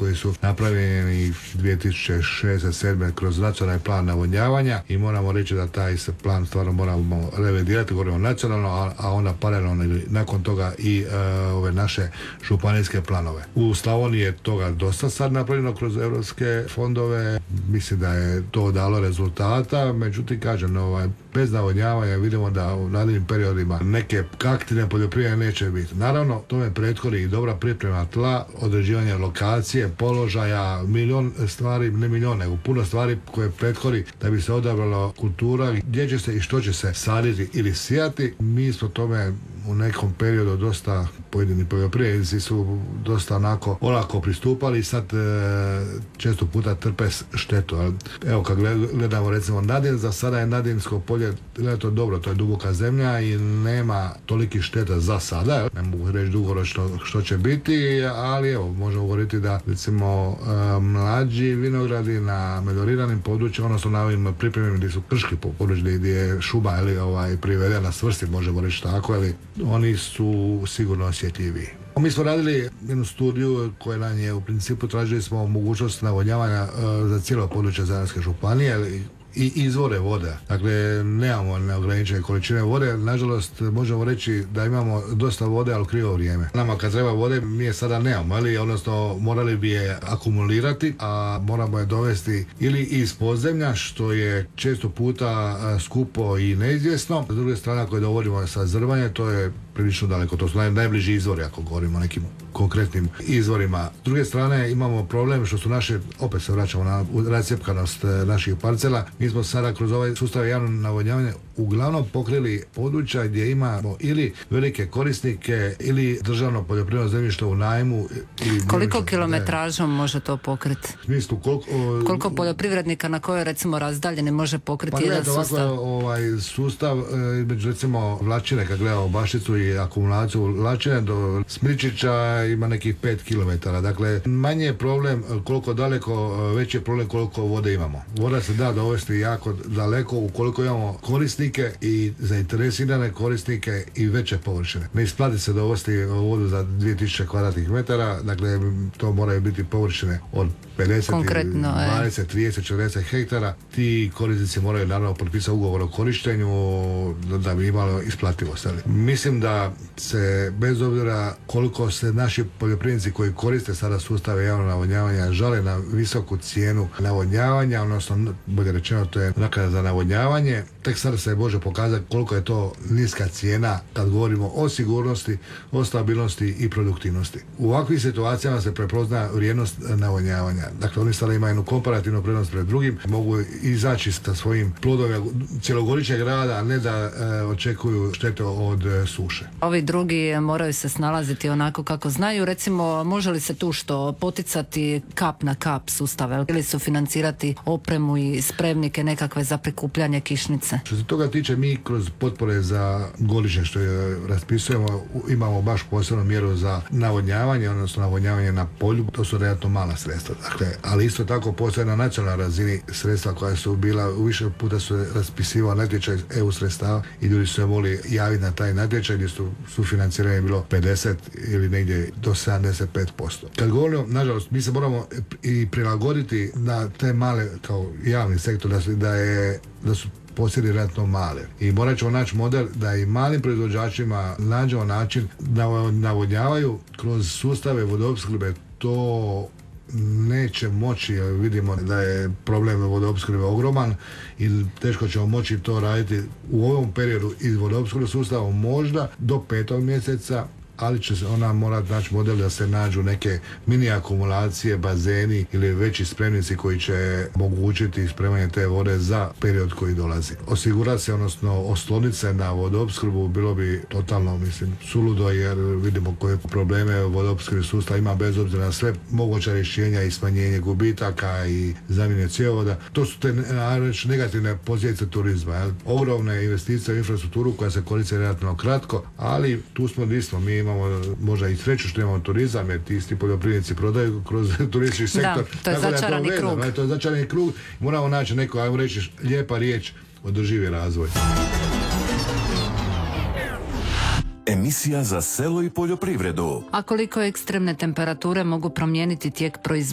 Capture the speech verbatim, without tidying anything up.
koji su napravljeni dvije tisuće šeste sedme kroz nacionalni plan navodnjavanja i moramo reći da taj se plan stvarno moramo revidirati, govorimo nacionalno, a, a onda paralelno ili nakon toga i uh, ove naše županijske planove. U Slavoniji je toga dosta sad napravljeno kroz europske fondove, mislim da je to dalo rezultata, međutim kažem, ovaj, bez navodnjavanja vidimo da u narednim periodima neke aktivne poljoprivrede neće biti. Naravno, tome prethodi i dobra priprema tla, određivanje lokacije, položaja, milion stvari, ne milion, nego puno stvari koje prethodi da bi se odabrala kultura, gdje će se i što će se saditi ili sijati. Mi smo tome u nekom periodu dosta, pojedini poljoprivrednici su dosta onako olako pristupali i sad e, često puta trpe štetu. Evo kad gledamo recimo Nadin, za sada je Nadinsko polje, je to dobro, to je duboka zemlja i nema toliki šteta za sada, ne mogu reći dugoročno što će biti, ali evo možemo govoriti da recimo e, mlađi vinogradi na melioriranim područjima, odnosno na ovim pripremim gdje su krški po području gdje je šuma ili ovaj privedena svrsti, možemo reći tako, ali oni su sigurno osjetljiviji. Mi smo radili jednu studiju koja nam je u principu tražili smo mogućnost navodnjavanja uh, za cijelo područje Zadarske županije i izvore vode. Dakle, nemamo neograničene količine vode. Nažalost, možemo reći da imamo dosta vode, ali u krivo vrijeme. Nama kad treba vode, mi je sada nemamo, ali odnosno morali bi je akumulirati, a moramo je dovesti ili iz podzemlja, što je često puta skupo i neizvjesno. S druge strane, ako je dovodimo sa zrvanje, to je prilično daleko. To su naj, najbliži izvori, ako govorimo o nekim konkretnim izvorima. S druge strane, imamo problem što su naše, opet se vraćamo na rascjepkanost naših parcela. Mi smo sada kroz ovaj sustav javnog navodnjavanja uglavnom pokrili područja gdje imamo ili velike korisnike ili državno poljoprivredno zemljište u najmu. Koliko kilometražom ne. može to pokriti? U smislu koliko... O, koliko poljoprivrednika na kojoj recimo razdaljeni može pokriti pa, jedan ovako, sustav? Ovaj sustav između recimo Vlačine, kad gledamo Bašticu i akumulaciju Vlačine do Smilčića ima nekih pet kilometara. Dakle, manje je problem koliko daleko, veći je problem koliko vode imamo. Voda se da dovesti jako daleko ukoliko imamo korisnike i zainteresirane korisnike i veće površine. Ne isplati se dovesti vodu za dvije tisuće kvadratnih metara, dakle to moraju biti površine od pedeset, dvadeset, trideset, četrdeset hektara. Ti korisnici moraju naravno potpisati ugovor o korištenju da bi imalo isplativost. Mislim da se bez obzira koliko se naši poljoprivrednici koji koriste sada sustave javnog navodnjavanja žale na visoku cijenu navodnjavanja, odnosno bolje rečeno to je naknada za navodnjavanje, tek sada se može pokazati koliko je to niska cijena kad govorimo o sigurnosti, o stabilnosti i produktivnosti. U ovakvim situacijama se prepozna vrijednost navodnjavanja. Dakle, oni sada imaju jednu komparativnu prednost pred drugim, mogu izaći sa svojim plodovima cjelogodišnjeg rada, a ne da e, očekuju štete od e, suše. Ovi drugi moraju se snalaziti onako kako znaju. Recimo, može li se tu što poticati kap na kap sustave ili su financirati opremu i spremnike nekakve za prikupljanje kišnice? Što se toga tiče, mi kroz potpore za godišnje što je raspisujemo, imamo baš posebnu mjeru za navodnjavanje, odnosno navodnjavanje na polju. To su relativno mala sredstva. Dakle, ali isto tako postoje na nacionalnoj razini sredstva koja su bila, više puta su raspisivali natječaj E U sredstava i ljudi su se mogli javiti na taj natječaj gdje su sufinanciranje bilo pedeset ili negdje do sedamdeset pet posto. Kad govorimo, nažalost, mi se moramo i prilagoditi na te male, kao javni sektor, da, su, da, je, da su posjedi relativno male. I morat ćemo naći model da i malim proizvođačima nađemo način da navodnjavaju kroz sustave vodoopskrbe. To neće moći, jer vidimo da je problem vodoopskrbe ogroman i teško ćemo moći to raditi u ovom periodu iz vodoopskrbnog sustava možda do petog mjeseca, ali će se ona morati naći model da se nađu neke mini akumulacije, bazeni ili veći spremnici koji će omogućiti spremanje te vode za period koji dolazi. Osigurati se, odnosno osloniti se na vodoopskrbu bilo bi totalno, mislim, suludo, jer vidimo koje probleme vodoopskrbni sustav ima bez obzira na sve moguća rješenja i smanjenje gubitaka i zamjene cjevovoda. To su te negativne posljedice turizma. Jel? Ogromne investicije u infrastrukturu koja se koristi relativno kratko, ali tu smo gdje smo. Mi imamo možda i sreću što imamo turizam, jer ti isti poljoprivrednici prodaju kroz turistički sektor. Da, to je začarani da krug. To je začarani krug. Moramo naći neko, ajmo reći, lijepa riječ, održivi razvoj. Emisija za selo i poljoprivredu. A koliko ekstremne temperature mogu promijeniti tijek proizvodnje